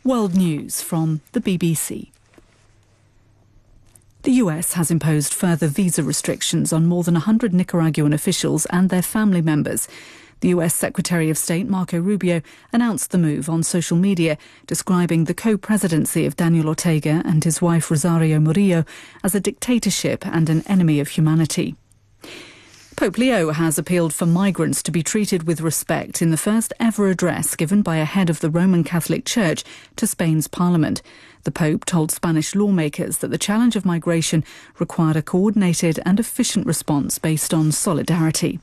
World News from the BBC. The US has imposed further visa restrictions on more than 100 Nicaraguan officials and their family members. The US Secretary of State Marco Rubio announced the move on social media, describing the co-presidency of Daniel Ortega and his wife Rosario Murillo as a dictatorship and an enemy of humanity. Pope Leo has appealed for migrants to be treated with respect in the first ever address given by a head of the Roman Catholic Church to Spain's parliament. The Pope told Spanish lawmakers that the challenge of migration required a coordinated and efficient response based on solidarity.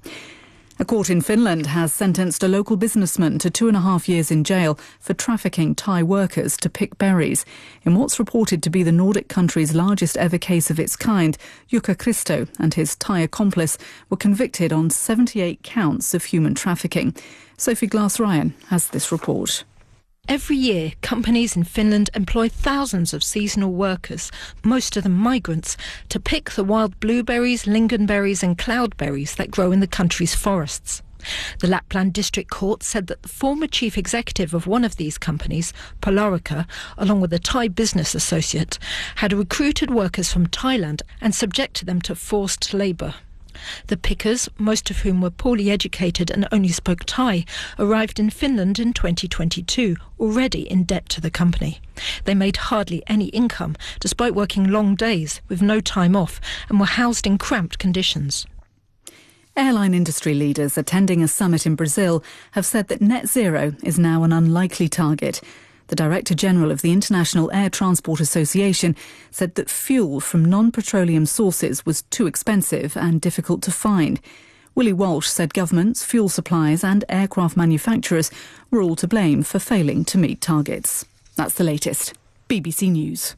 A court in Finland has sentenced a local businessman to 2.5 years in jail for trafficking Thai workers to pick berries. In what's reported to be the Nordic country's largest ever case of its kind, Jukka Christo and his Thai accomplice were convicted on 78 counts of human trafficking. Sophie Glass-Ryan has this report. Every year, companies in Finland employ thousands of seasonal workers, most of them migrants, to pick the wild blueberries, lingonberries and cloudberries that grow in the country's forests. The Lapland District Court said that the former chief executive of one of these companies, Polarica, along with a Thai business associate, had recruited workers from Thailand and subjected them to forced labour. The pickers, most of whom were poorly educated and only spoke Thai, arrived in Finland in 2022, already in debt to the company. They made hardly any income, despite working long days with no time off, and were housed in cramped conditions. Airline industry leaders attending a summit in Brazil have said that net zero is now an unlikely target. The Director General of the International Air Transport Association said that fuel from non-petroleum sources was too expensive and difficult to find. Willie Walsh said governments, fuel suppliers and aircraft manufacturers were all to blame for failing to meet targets. That's the latest. BBC News.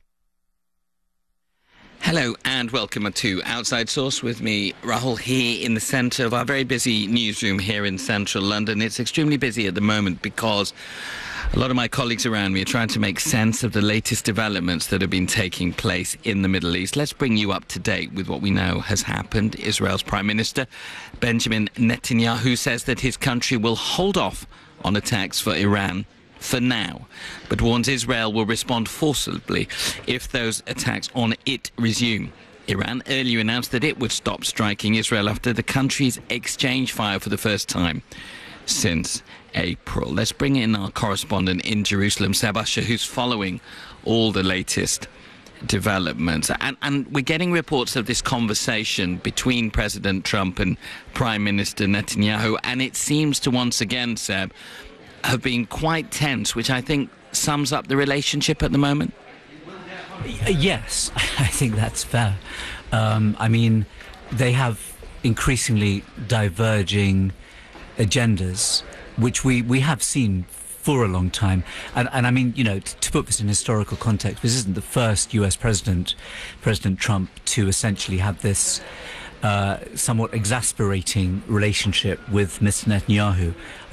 Hello and welcome to Outside Source with me, Rahul, here in the centre of our very busy newsroom here in central London. It's extremely busy at the moment because a lot of my colleagues around me are trying to make sense of the latest developments that have been taking place in the Middle East. Let's bring you up to date with what we know has happened. Israel's Prime Minister Benjamin Netanyahu says that his country will hold off on attacks for Iran for now, but warns Israel will respond forcibly if those attacks on it resume. Iran earlier announced that it would stop striking Israel after the countries exchanged fire for the first time since April. Let's bring in our correspondent in Jerusalem, Seb Usher, who's following all the latest developments. And we're getting reports of this conversation between President Trump and Prime Minister Netanyahu, and it seems to once again, Seb, have been quite tense, which I think sums up the relationship at the moment. Yes, I think that's fair. I mean, they have increasingly diverging agendas, which we have seen for a long time. And I mean, you know, to put this in historical context, this isn't the first US President Trump, to essentially have this somewhat exasperating relationship with Mr. Netanyahu.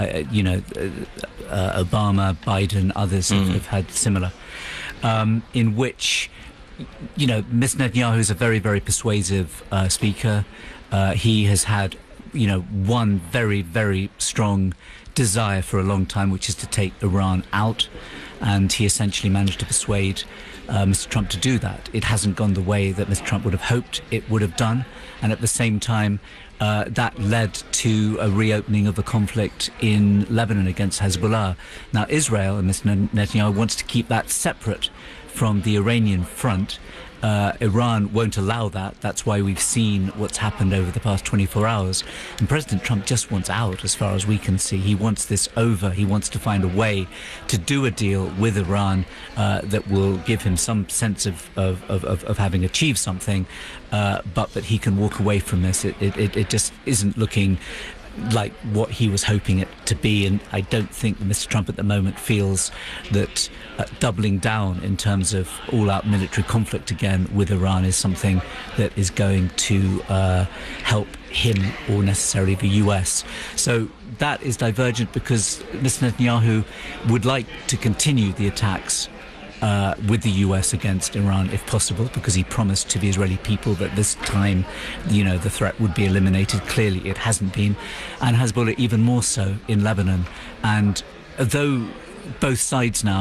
Obama, Biden, others have had similar, in which, you know, Mr. Netanyahu is a very, very persuasive speaker. He has had, you know, one very, very strong desire for a long time, which is to take Iran out, and he essentially managed to persuade Mr. Trump to do that. It hasn't gone the way that Mr. Trump would have hoped it would have done, and at the same time that led to a reopening of the conflict in Lebanon against Hezbollah. Now Israel and Mr. Netanyahu wants to keep that separate from the Iranian front. Iran won't allow that. That's why we've seen what's happened over the past 24 hours. And President Trump just wants out, as far as we can see. He wants this over. He wants to find a way to do a deal with Iran that will give him some sense of having achieved something, but that he can walk away from this. It just isn't looking like what he was hoping it to be, and I don't think Mr. Trump at the moment feels that doubling down in terms of all-out military conflict again with Iran is something that is going to help him or necessarily the US. So that is divergent because Mr. Netanyahu would like to continue the attacks with the US against Iran if possible, because he promised to the Israeli people that this time, you know, the threat would be eliminated. Clearly it hasn't been, and Hezbollah even more so in Lebanon. And though both sides now